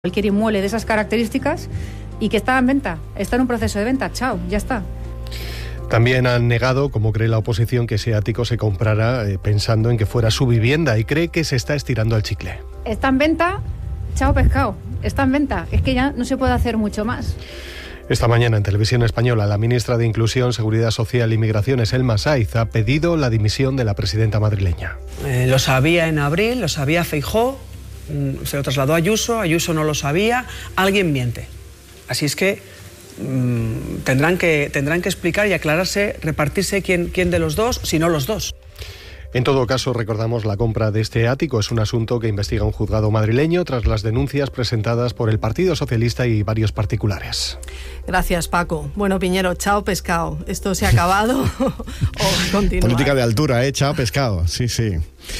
Cualquier inmueble de esas características y que está en venta, está en un proceso de venta, chao, ya está. También han negado, como cree la oposición, que ese ático se comprara pensando en que fuera su vivienda y cree que se está estirando el chicle. Está en venta, chao pescado, está en venta, es que ya no se puede hacer mucho más. Esta mañana en Televisión Española, la ministra de Inclusión, Seguridad Social y Migraciones, Elma Saiz, ha pedido la dimisión de la presidenta madrileña. Lo sabía en abril, lo sabía Feijóo, se lo trasladó a Ayuso, Ayuso no lo sabía, alguien miente. Así es que tendrán que explicar y aclararse, repartirse quién de los dos, si no los dos. En todo caso, recordamos, la compra de este ático es un asunto que investiga un juzgado madrileño tras las denuncias presentadas por el Partido Socialista y varios particulares. Gracias, Paco. Bueno, Piñero, chao pescado. ¿Esto se ha acabado o continúa? Política de altura, chao pescado. Sí, sí.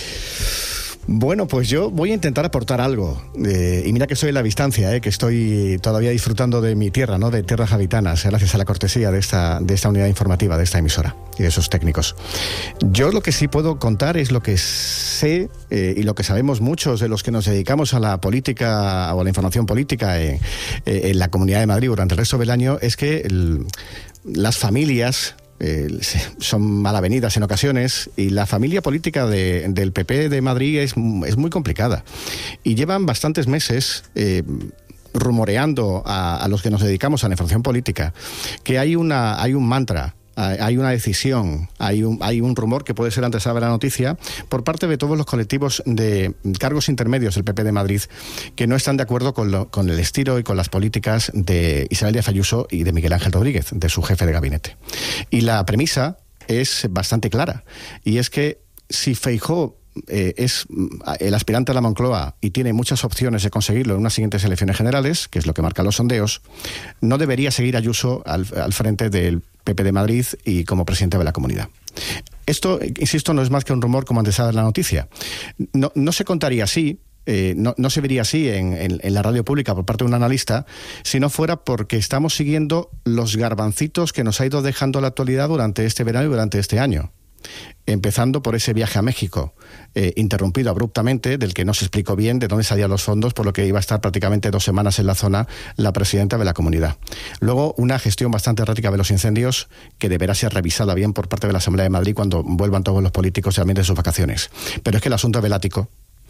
Bueno, pues yo voy a intentar aportar algo. Y mira que soy en la distancia, que estoy todavía disfrutando de mi tierra, ¿no? De tierras habitanas, gracias a la cortesía de esta unidad informativa, de esta emisora y de sus técnicos. Yo lo que sí puedo contar es lo que sé y lo que sabemos muchos de los que nos dedicamos a la política o a la información política en la Comunidad de Madrid durante el resto del año, es que las familias son malavenidas en ocasiones y la familia política del PP de Madrid es muy complicada y llevan bastantes meses rumoreando a los que nos dedicamos a la información política que hay un mantra, hay una decisión, hay un rumor que puede ser antesala de la noticia por parte de todos los colectivos de cargos intermedios del PP de Madrid que no están de acuerdo con el estilo y con las políticas de Isabel Díaz Ayuso y de Miguel Ángel Rodríguez, de su jefe de gabinete. Y la premisa es bastante clara, y es que si Feijóo es el aspirante a la Moncloa y tiene muchas opciones de conseguirlo en unas siguientes elecciones generales, que es lo que marcan los sondeos, no debería seguir Ayuso al frente del PP de Madrid y como presidente de la comunidad. Esto, insisto, no es más que un rumor como antesala de la noticia. No se contaría así, no se vería así en la radio pública por parte de un analista, si no fuera porque estamos siguiendo los garbancitos que nos ha ido dejando la actualidad durante este verano y durante este año. Empezando por ese viaje a México, interrumpido abruptamente, del que no se explicó bien de dónde salían los fondos, por lo que iba a estar prácticamente 2 semanas en la zona la presidenta de la comunidad. Luego, una gestión bastante errática de los incendios, que deberá ser revisada bien por parte de la Asamblea de Madrid cuando vuelvan todos los políticos también de sus vacaciones. Pero es que el asunto del ático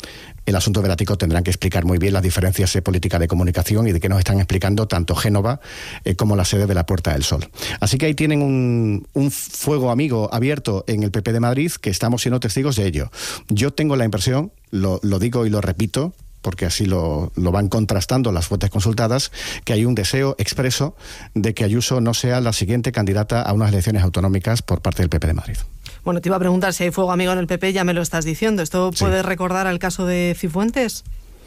tendrán que explicar muy bien las diferencias de política de comunicación y de qué nos están explicando tanto Génova como la sede de la Puerta del Sol. Así que ahí tienen un fuego amigo abierto en el PP de Madrid, que estamos siendo testigos de ello. Yo tengo la impresión, lo digo y lo repito, porque así lo van contrastando las fuentes consultadas, que hay un deseo expreso de que Ayuso no sea la siguiente candidata a unas elecciones autonómicas por parte del PP de Madrid. Bueno, te iba a preguntar si hay fuego amigo en el PP, ya me lo estás diciendo. ¿Esto puede recordar al caso de Cifuentes?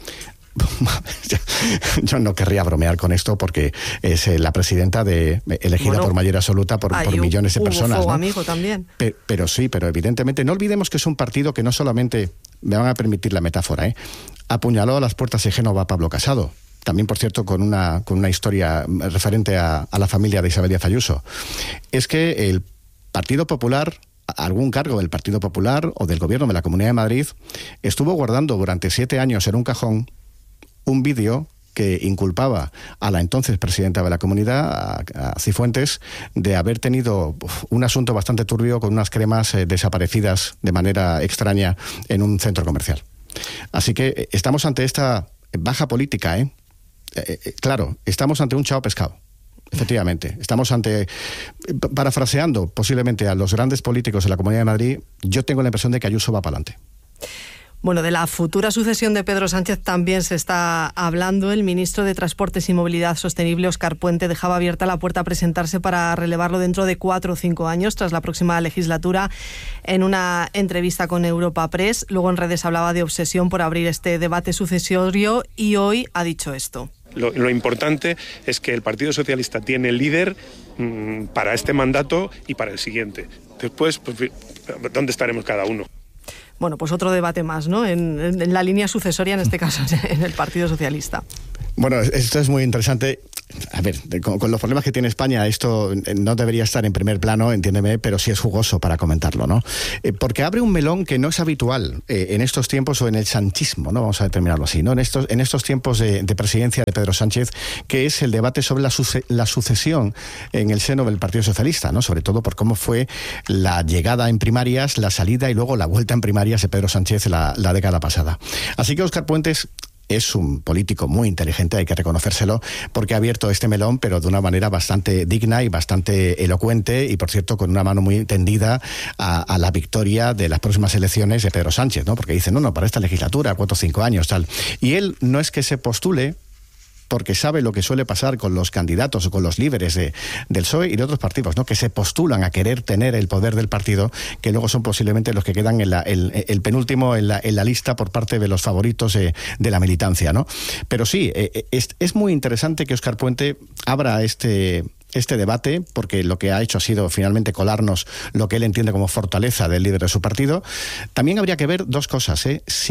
Yo no querría bromear con esto porque es la presidenta elegida por mayoría absoluta por millones de personas. Fuego ¿no? amigo también. Pero evidentemente no olvidemos que es un partido que no solamente, me van a permitir la metáfora, apuñaló a las puertas de Génova a Pablo Casado. También, por cierto, con una historia referente a la familia de Isabel Díaz Ayuso. Es que el Partido Popular, algún cargo del Partido Popular o del Gobierno de la Comunidad de Madrid, estuvo guardando durante 7 años en un cajón un vídeo que inculpaba a la entonces presidenta de la comunidad, a Cifuentes, de haber tenido un asunto bastante turbio con unas cremas desaparecidas de manera extraña en un centro comercial. Así que estamos ante esta baja política, claro, estamos ante un chao pescado. Efectivamente, estamos parafraseando posiblemente a los grandes políticos de la Comunidad de Madrid, yo tengo la impresión de que Ayuso va para adelante. Bueno, de la futura sucesión de Pedro Sánchez también se está hablando. El ministro de Transportes y Movilidad Sostenible, Óscar Puente, dejaba abierta la puerta a presentarse para relevarlo dentro de 4 o 5 años, tras la próxima legislatura, en una entrevista con Europa Press. Luego en redes hablaba de obsesión por abrir este debate sucesorio y hoy ha dicho esto. Lo importante es que el Partido Socialista tiene líder para este mandato y para el siguiente. Después, ¿dónde estaremos cada uno? Bueno, pues otro debate más, ¿no? En la línea sucesoria, en este caso, en el Partido Socialista. Bueno, esto es muy interesante. A ver, con los problemas que tiene España, esto no debería estar en primer plano, entiéndeme, pero sí es jugoso para comentarlo, ¿no? Porque abre un melón que no es habitual en estos tiempos, o en el sanchismo, ¿no? Vamos a determinarlo así, ¿no? En estos tiempos de presidencia de Pedro Sánchez, que es el debate sobre la sucesión en el seno del Partido Socialista, ¿no? Sobre todo por cómo fue la llegada en primarias, la salida y luego la vuelta en primarias de Pedro Sánchez la década pasada. Así que Óscar Puentes es un político muy inteligente, hay que reconocérselo, porque ha abierto este melón, pero de una manera bastante digna y bastante elocuente, y por cierto con una mano muy tendida a la victoria de las próximas elecciones de Pedro Sánchez, ¿no? Porque dice, no, para esta legislatura, 4 o 5 años, tal. Y él no es que se postule porque sabe lo que suele pasar con los candidatos o con los líderes del PSOE y de otros partidos, ¿no? Que se postulan a querer tener el poder del partido, que luego son posiblemente los que quedan el penúltimo en la lista por parte de los favoritos de la militancia, ¿no? Pero sí, es muy interesante que Óscar Puente abra este debate, porque lo que ha hecho ha sido finalmente colarnos lo que él entiende como fortaleza del líder de su partido. También habría que ver dos cosas,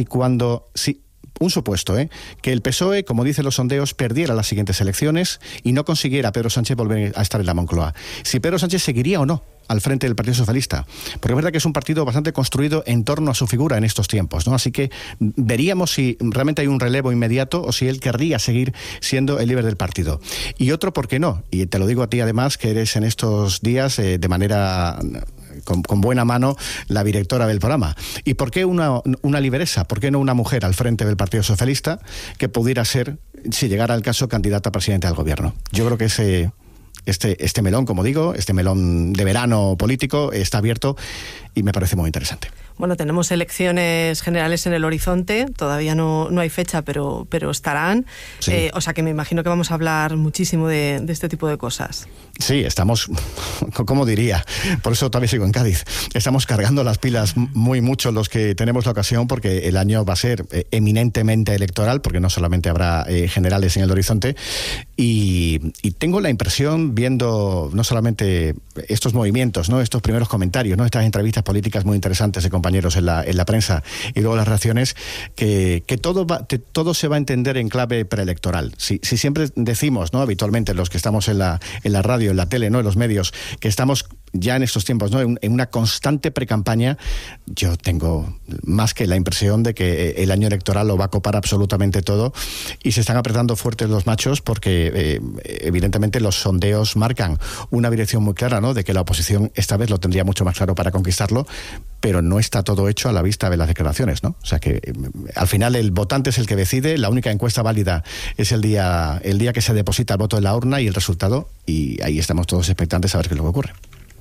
un supuesto, que el PSOE, como dicen los sondeos, perdiera las siguientes elecciones y no consiguiera Pedro Sánchez volver a estar en la Moncloa. Si Pedro Sánchez seguiría o no al frente del Partido Socialista, porque es verdad que es un partido bastante construido en torno a su figura en estos tiempos, ¿no? Así que veríamos si realmente hay un relevo inmediato o si él querría seguir siendo el líder del partido. Y otro, ¿por qué no? Y te lo digo a ti además, que eres en estos días de manera con buena mano la directora del programa. ¿Y por qué una lideresa? ¿Por qué no una mujer al frente del Partido Socialista que pudiera ser, si llegara el caso, candidata a presidente del gobierno? Yo creo que este melón, como digo, este melón de verano político está abierto y me parece muy interesante. Bueno, tenemos elecciones generales en el horizonte, todavía no hay fecha, pero estarán. Sí. O sea que me imagino que vamos a hablar muchísimo de este tipo de cosas. Sí, estamos, ¿cómo diría? Por eso todavía sigo en Cádiz. Estamos cargando las pilas mucho los que tenemos la ocasión, porque el año va a ser eminentemente electoral, porque no solamente habrá generales en el horizonte. Y tengo la impresión, viendo no solamente estos movimientos, ¿no? Estos primeros comentarios, ¿no? Estas entrevistas políticas muy interesantes de compañeros en la prensa y luego las reacciones, que todo se va a entender en clave preelectoral. Si siempre decimos, ¿no? Habitualmente los que estamos en la radio, en la tele, ¿no? En los medios, que estamos ya en estos tiempos, ¿no? En una constante precampaña, yo tengo más que la impresión de que el año electoral lo va a copar absolutamente todo, y se están apretando fuertes los machos porque evidentemente los sondeos marcan una dirección muy clara, ¿no? De que la oposición esta vez lo tendría mucho más claro para conquistarlo, pero no está todo hecho a la vista de las declaraciones, ¿no? O sea que al final el votante es el que decide, la única encuesta válida es el día que se deposita el voto en la urna y el resultado, y ahí estamos todos expectantes a ver qué es lo que ocurre.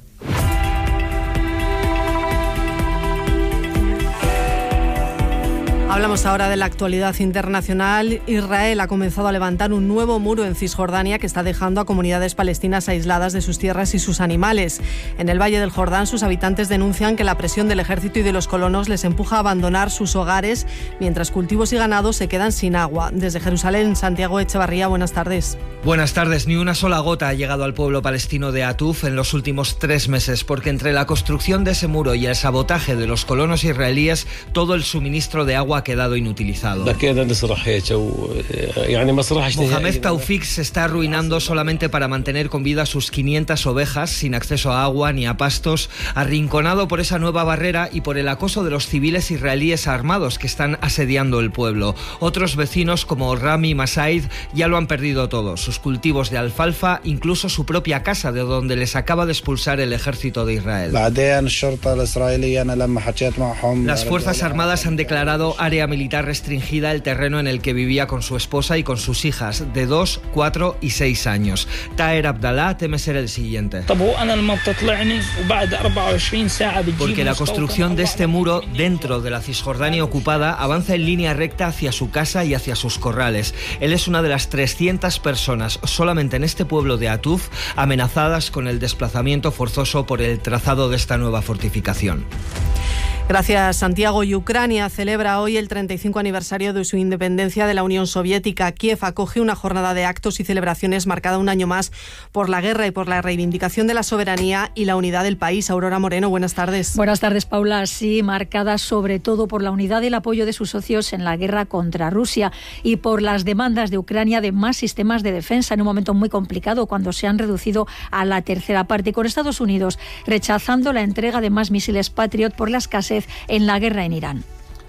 Hablamos ahora de la actualidad internacional. Israel ha comenzado a levantar un nuevo muro en Cisjordania que está dejando a comunidades palestinas aisladas de sus tierras y sus animales. En el Valle del Jordán, sus habitantes denuncian que la presión del ejército y de los colonos les empuja a abandonar sus hogares, mientras cultivos y ganados se quedan sin agua. Desde Jerusalén, Santiago Echevarría, buenas tardes. Buenas tardes. Ni una sola gota ha llegado al pueblo palestino de Atuf en los últimos 3 meses, porque entre la construcción de ese muro y el sabotaje de los colonos israelíes, todo el suministro de agua ha quedado inutilizado. Mohamed Taufik se está arruinando solamente para mantener con vida sus 500 ovejas, sin acceso a agua ni a pastos, arrinconado por esa nueva barrera y por el acoso de los civiles israelíes armados que están asediando el pueblo. Otros vecinos como Rami Masaid ya lo han perdido todo, sus cultivos de alfalfa, incluso su propia casa, de donde les acaba de expulsar el ejército de Israel. Las Fuerzas Armadas han declarado área militar restringida el terreno en el que vivía con su esposa y con sus hijas de 2, 4 y 6 años. Taher Abdallah teme ser el siguiente. Porque la construcción de este muro dentro de la Cisjordania ocupada avanza en línea recta hacia su casa y hacia sus corrales. Él es una de las 300 personas solamente en este pueblo de Atuf amenazadas con el desplazamiento forzoso por el trazado de esta nueva fortificación. Gracias, Santiago. Y Ucrania celebra hoy el 35 aniversario de su independencia de la Unión Soviética. Kiev acoge una jornada de actos y celebraciones marcada un año más por la guerra y por la reivindicación de la soberanía y la unidad del país. Aurora Moreno, buenas tardes. Buenas tardes, Paula. Sí, marcada sobre todo por la unidad y el apoyo de sus socios en la guerra contra Rusia y por las demandas de Ucrania de más sistemas de defensa en un momento muy complicado cuando se han reducido a la tercera parte, con Estados Unidos rechazando la entrega de más misiles Patriot por la escasez en la guerra en Irán.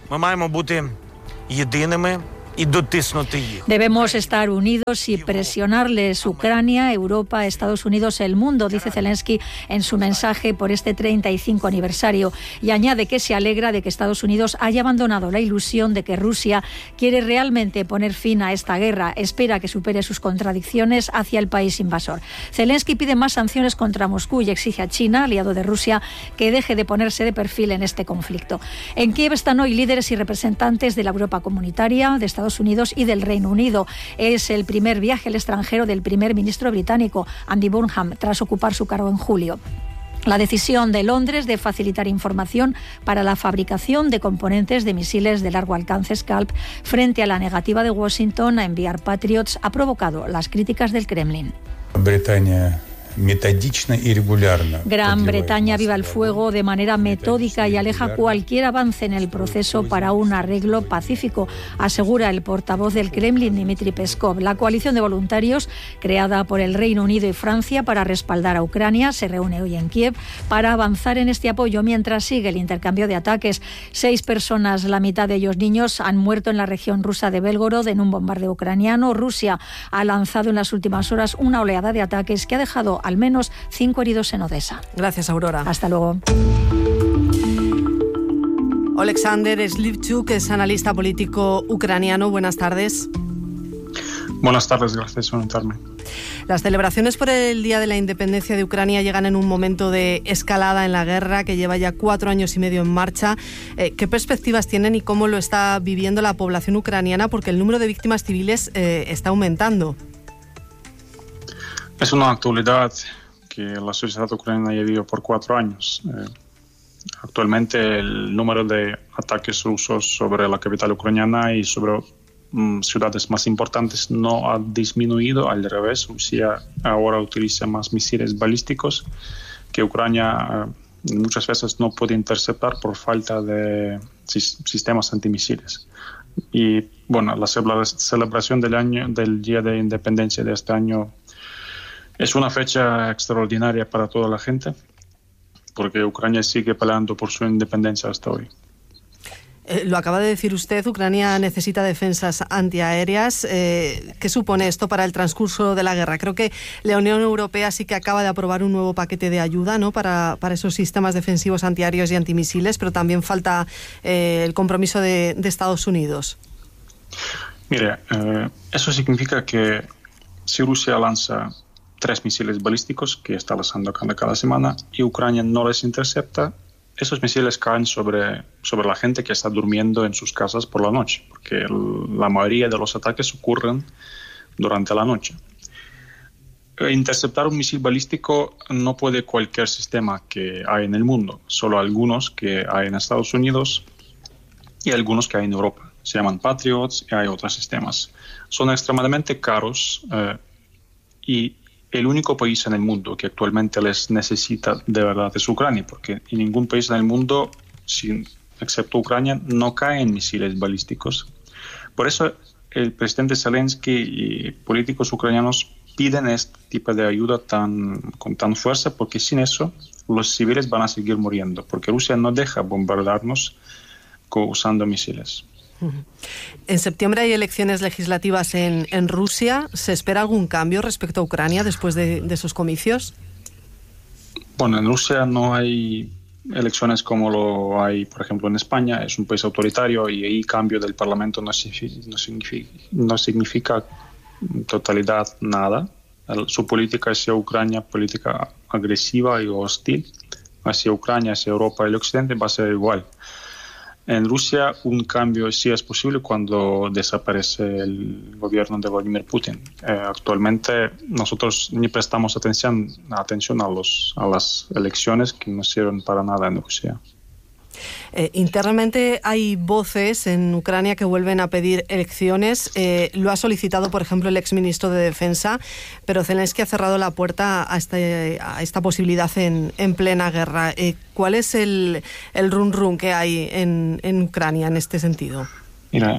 Debemos estar unidos y presionarles Ucrania, Europa, Estados Unidos, el mundo, dice Zelensky en su mensaje por este 35 aniversario. Y añade que se alegra de que Estados Unidos haya abandonado la ilusión de que Rusia quiere realmente poner fin a esta guerra. Espera que supere sus contradicciones hacia el país invasor. Zelensky pide más sanciones contra Moscú y exige a China, aliado de Rusia, que deje de ponerse de perfil en este conflicto. En Kiev están hoy líderes y representantes de la Europa comunitaria, de Estados Unidos y del Reino Unido. Es el primer viaje al extranjero del primer ministro británico, Andy Burnham, tras ocupar su cargo en julio. La decisión de Londres de facilitar información para la fabricación de componentes de misiles de largo alcance Scalp frente a la negativa de Washington a enviar Patriots ha provocado las críticas del Kremlin. Gran Bretaña aviva el fuego de manera metódica y aleja cualquier avance en el proceso para un arreglo pacífico, asegura el portavoz del Kremlin, Dmitry Peskov. La coalición de voluntarios, creada por el Reino Unido y Francia para respaldar a Ucrania, se reúne hoy en Kiev para avanzar en este apoyo mientras sigue el intercambio de ataques. 6 personas, la mitad de ellos niños, han muerto en la región rusa de Belgorod en un bombardeo ucraniano. Rusia ha lanzado en las últimas horas una oleada de ataques que ha dejado al menos 5 heridos en Odessa. Gracias, Aurora. Hasta luego. Oleksandr Slivchuk es analista político ucraniano. Buenas tardes. Buenas tardes, gracias por invitarme. Las celebraciones por el Día de la Independencia de Ucrania llegan en un momento de escalada en la guerra que lleva ya 4 años y medio en marcha. ¿Qué perspectivas tienen y cómo lo está viviendo la población ucraniana? Porque el número de víctimas civiles está aumentando. Es una actualidad que la sociedad ucraniana ya vive por 4 años. Actualmente el número de ataques rusos sobre la capital ucraniana y sobre ciudades más importantes no ha disminuido, al revés. Rusia ahora utiliza más misiles balísticos que Ucrania muchas veces no puede interceptar por falta de sistemas antimisiles. Y bueno, la celebración del Día de Independencia de este año es una fecha extraordinaria para toda la gente, porque Ucrania sigue peleando por su independencia hasta hoy. Lo acaba de decir usted, Ucrania necesita defensas antiaéreas. ¿Qué supone esto para el transcurso de la guerra? Creo que la Unión Europea sí que acaba de aprobar un nuevo paquete de ayuda, ¿no?, para esos sistemas defensivos antiaéreos y antimisiles, pero también falta el compromiso de Estados Unidos. Mire, eso significa que si Rusia lanza 3 misiles balísticos que está lanzando cada semana y Ucrania no les intercepta, esos misiles caen sobre la gente que está durmiendo en sus casas por la noche, porque la mayoría de los ataques ocurren durante la noche. Interceptar un misil balístico no puede cualquier sistema que hay en el mundo, solo algunos que hay en Estados Unidos y algunos que hay en Europa. Se llaman Patriots y hay otros sistemas. Son extremadamente caros y el único país en el mundo que actualmente les necesita de verdad es Ucrania, porque en ningún país en el mundo, excepto Ucrania, no caen misiles balísticos. Por eso el presidente Zelensky y políticos ucranianos piden este tipo de ayuda con tan fuerza, porque sin eso los civiles van a seguir muriendo, porque Rusia no deja bombardearnos usando misiles. En septiembre hay elecciones legislativas en Rusia. ¿Se espera algún cambio respecto a Ucrania después de esos comicios? Bueno, en Rusia no hay elecciones como lo hay, por ejemplo, en España. Es un país autoritario y ahí cambio del Parlamento no significa en totalidad nada. Su política hacia Ucrania, política agresiva y hostil, hacia Ucrania, hacia Europa y el Occidente, va a ser igual. En Rusia un cambio sí es posible cuando desaparece el gobierno de Vladimir Putin. Actualmente nosotros ni prestamos atención a las elecciones que no sirven para nada en Rusia. Internamente hay voces en Ucrania que vuelven a pedir elecciones. Lo ha solicitado, por ejemplo, el exministro de Defensa, pero Zelensky ha cerrado la puerta a esta posibilidad en plena guerra. ¿Cuál es el run que hay en Ucrania en este sentido? Mira,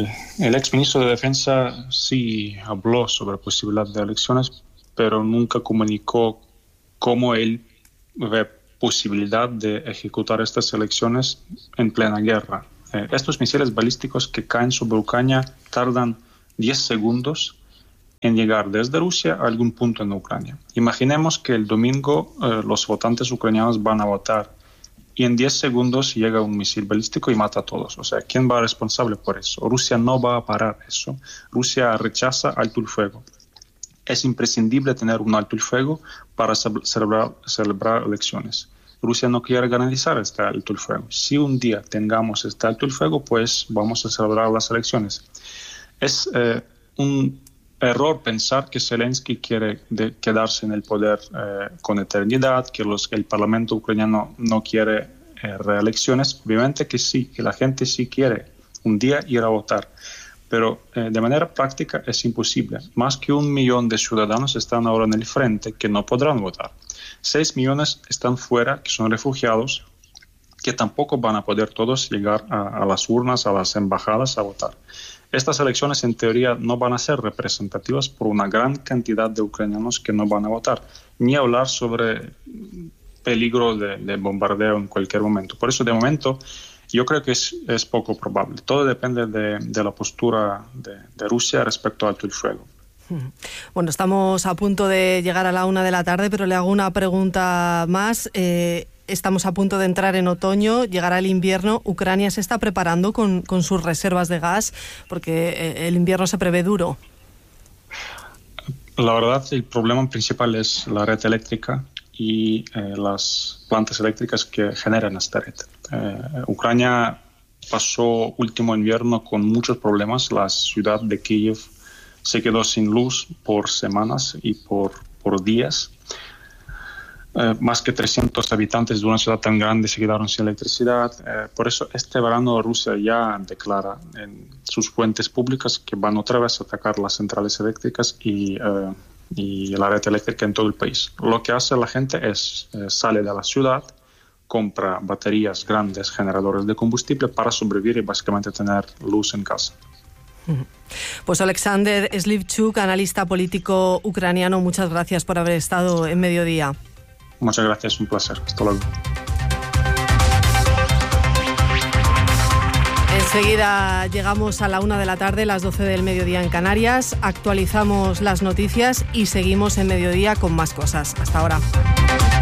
el exministro de Defensa sí habló sobre la posibilidad de elecciones, pero nunca comunicó cómo él ve posibilidad de ejecutar estas elecciones en plena guerra. Estos misiles balísticos que caen sobre Ucrania tardan 10 segundos en llegar desde Rusia a algún punto en Ucrania. Imaginemos que el domingo los votantes ucranianos van a votar y en 10 segundos llega un misil balístico y mata a todos. O sea, ¿quién va a ser responsable por eso? Rusia no va a parar eso. Rusia rechaza alto el fuego. Es imprescindible tener un alto el fuego para celebrar elecciones. Rusia no quiere garantizar este alto el fuego. Si un día tengamos este alto el fuego, pues vamos a celebrar las elecciones. Es un error pensar que Zelensky quiere quedarse en el poder con eternidad, que el Parlamento ucraniano no quiere reelecciones. Obviamente que sí, que la gente sí quiere un día ir a votar. Pero de manera práctica es imposible. Más que 1 millón de ciudadanos están ahora en el frente que no podrán votar. 6 millones están fuera, que son refugiados, que tampoco van a poder todos llegar a las urnas, a las embajadas a votar. Estas elecciones en teoría no van a ser representativas por una gran cantidad de ucranianos que no van a votar, ni hablar sobre peligro de bombardeo en cualquier momento. Por eso de momento yo creo que es poco probable. Todo depende de la postura de Rusia respecto al alto el fuego. Bueno, estamos a punto de llegar a la 1 de la tarde, pero le hago una pregunta más. Estamos a punto de entrar en otoño, llegará el invierno. ¿Ucrania se está preparando con sus reservas de gas? Porque el invierno se prevé duro. La verdad, el problema principal es la red eléctrica y las plantas eléctricas que generan esta red. Ucrania pasó último invierno con muchos problemas. La ciudad de Kiev se quedó sin luz por semanas y por días. Más que 300 habitantes de una ciudad tan grande se quedaron sin electricidad. Por eso este verano Rusia ya declara en sus fuentes públicas que van otra vez a atacar las centrales eléctricas y la red eléctrica en todo el país. Lo que hace la gente es sale de la ciudad, compra baterías grandes, generadores de combustible para sobrevivir y básicamente tener luz en casa. Pues Alexander Slivchuk, analista político ucraniano, muchas gracias por haber estado en Mediodía. Muchas gracias, un placer. Hasta luego. Enseguida llegamos a la 1 de la tarde, las 12 del mediodía en Canarias. Actualizamos las noticias y seguimos en Mediodía con más cosas. Hasta ahora.